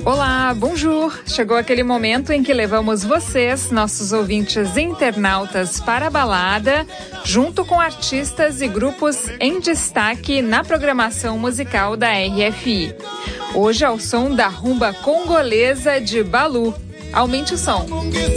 Olá, bonjour! Chegou aquele momento em que levamos vocês, nossos ouvintes internautas, para a balada, junto com artistas e grupos em destaque na programação musical da RFI. Hoje ao som da rumba congolesa de Balu. Aumente o som!